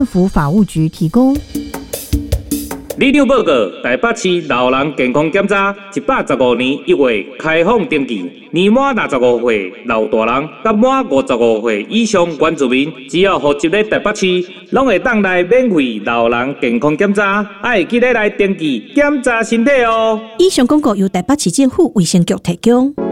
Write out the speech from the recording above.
政府法务局提供。 里长报告：台北市老人健康检查，115年1月开放登记，年满65岁老大人，甲满55岁以上原住民，只要户籍咧台北市，拢会当来免费老人健康检查，爱记得来登记检查身体哦。 以上广告由台北市政府卫生局提供。